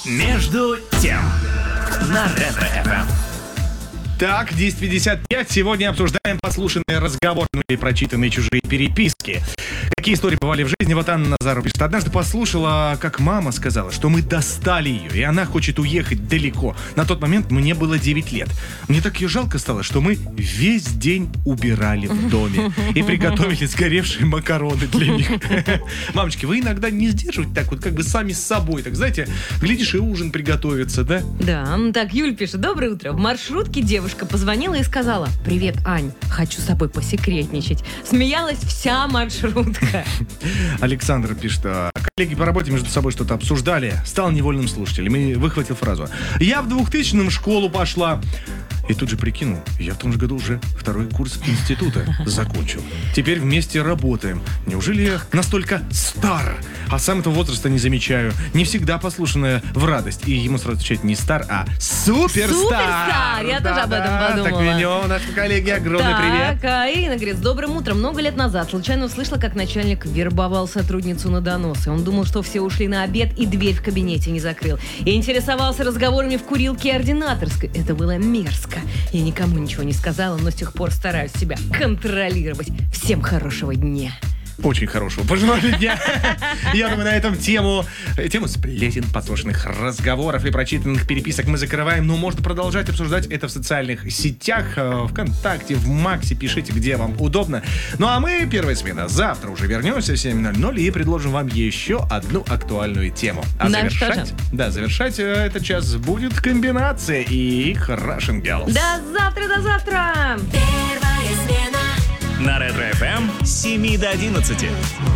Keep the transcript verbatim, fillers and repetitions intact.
Между тем на Ретро-эф эм. Так, десять пятьдесят пять. Сегодня обсуждаем послушанные разговорные и прочитанные чужие переписки. Какие истории бывали в жизни? Вот Анна Назарова пишет. Однажды послушала, как мама сказала, что мы достали ее, и она хочет уехать далеко. На тот момент мне было девять лет. Мне так ее жалко стало, что мы весь день убирали в доме и приготовили сгоревшие макароны для них. Мамочки, вы иногда не сдерживаете так вот, как бы сами с собой. Так, знаете, глядишь, и ужин приготовится, да? Да, так, Юль пишет. Доброе утро. В маршрутке девушка позвонила и сказала: «Привет, Ань, хочу с тобой посекретничать». Смеялась вся маршрутка. Александр пишет. Коллеги по работе между собой что-то обсуждали. Стал невольным слушателем и выхватил фразу: «Я в двухтысячном в школу пошла». И тут же прикинул, я в том же году уже второй курс института закончил. Теперь вместе работаем. Неужели я настолько стар? А сам этого возраста не замечаю. Не всегда послушанная в радость. И ему сразу отвечать не стар, а суперстар. Суперстар! Я да, тоже об этом да, подумала. Так, Венё, наши коллеги, огромный так, привет. А Ирина говорит: с добрым утром. Много лет назад случайно услышала, как начальник вербовал сотрудницу на доносы. Он думал, что все ушли на обед, и дверь в кабинете не закрыл. И интересовался разговорами в курилке и ординаторской. Это было мерзко. Я никому ничего не сказала, но с тех пор стараюсь себя контролировать. Всем хорошего дня. Очень хорошего. Пожелали дня. Я думаю, на этом тему, тему сплетен, подслушанных разговоров и прочитанных переписок мы закрываем. Но можно продолжать обсуждать это в социальных сетях, ВКонтакте, в Максе. Пишите, где вам удобно. Ну а мы, первая смена, завтра уже вернемся в семь ноль ноль и предложим вам еще одну актуальную тему. А Да, завершать, да, завершать этот час будет комбинация и Russian Girls. До завтра, до завтра! Первая смена На Ретро-эф эм с семи до одиннадцати.